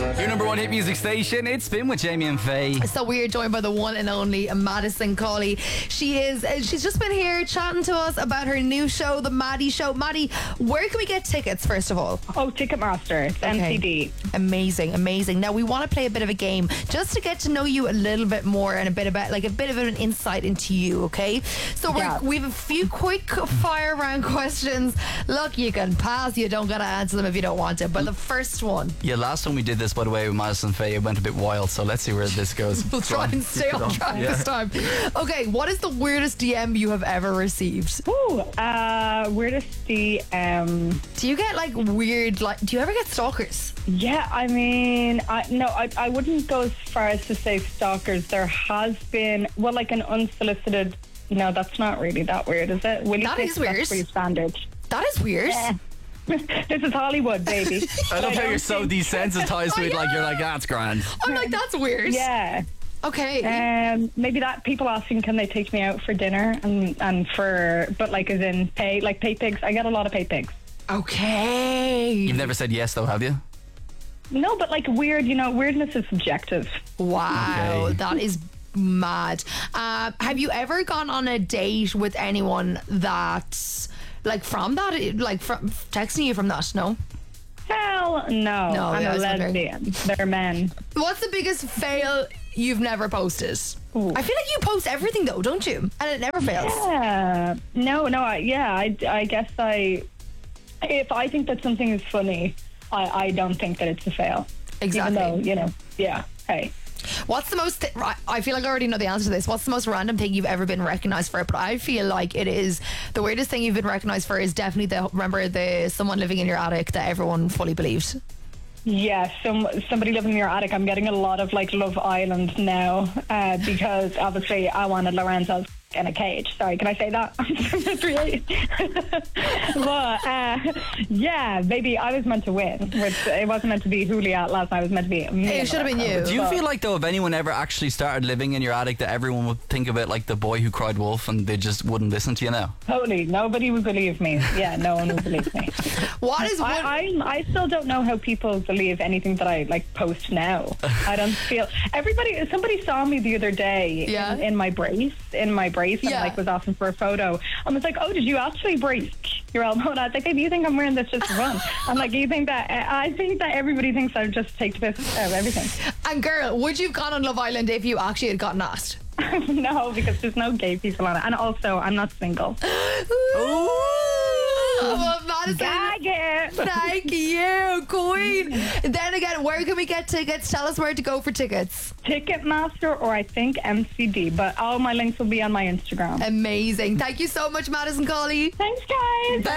Your number one hit music station. It's Spin with Jamie and Faye. So we are joined by the one and only Madison Cawley. She's just been here chatting to us about her new show, The Maddie Show. Maddie, where can we get tickets, first of all? Oh, Ticketmaster. It's MCD. Amazing. Now we want to play a bit of a game just to get to know you a little bit more and a bit of an insight into you, okay? So we have a few quick fire round questions. Look, you can pass, you don't gotta answer them if you don't want to, but the first one. Yeah, last time we did this, by the way, with Madison and Faye, it went a bit wild, so let's see where this goes. We'll try and stay on track this time. Okay, what is the weirdest DM you have ever received? Ooh, weirdest DM. Do you get do you ever get stalkers? Yeah, I mean, I wouldn't go as far as to say stalkers. There has been, an unsolicited. No, that's not really that weird, is it? That is weird. That's pretty standard. That is weird. Yeah. This is Hollywood, baby. I love how you're so desensitized to it. Like, you're like, that's grand. I'm like, that's weird. Yeah. Okay. Maybe that people asking, can they take me out for dinner but as in pay pigs. I get a lot of pay pigs. Okay. You've never said yes, though, have you? No, but weird. Weirdness is subjective. Wow, Okay. that is mad. Have you ever gone on a date with anyone that's from texting you from that? No. Hell no. I'm a lesbian. They're men. What's the biggest fail you've never posted? Ooh. I feel like you post everything though, don't you? And it never fails. Yeah. No. I guess if I think that something is funny, I don't think that it's a fail. Exactly. Even though, yeah. Hey. What's the most... I feel like I already know the answer to this. What's the most random thing you've ever been recognised for? But I feel like it is... The weirdest thing you've been recognised for is definitely the someone living in your attic that everyone fully believed. Yeah, somebody living in your attic. I'm getting a lot of Love Island now because obviously I wanted Lorenzo's in a cage. Sorry, can I say that? But yeah, maybe I was meant to win. It wasn't meant to be Juliet last night. It was meant to be me. It should have been you. Do you feel like, though, if anyone ever actually started living in your attic, that everyone would think of it like The Boy Who Cried Wolf and they just wouldn't listen to you now? Totally. Nobody would believe me. Yeah, no one would believe me. I still don't know how people believe anything that I post now. I don't feel... Somebody saw me the other day in my brace. And was asking for a photo. I was like, oh, did you actually brace your elbow? And I was like, baby, you think I'm wearing this just for fun? I'm like, you think that... I think that everybody thinks I just take the piss out of everything. And girl, would you have gone on Love Island if you actually had gotten asked? No, because there's no gay people on it. And also, I'm not single. Ooh. Well, Madison, thank you, queen. Then again, where can we get tickets? Tell us where to go for tickets. Ticketmaster or I think MCD, but all my links will be on my Instagram. Amazing. Thank you so much, Madison Cawley. Thanks, guys. Bye.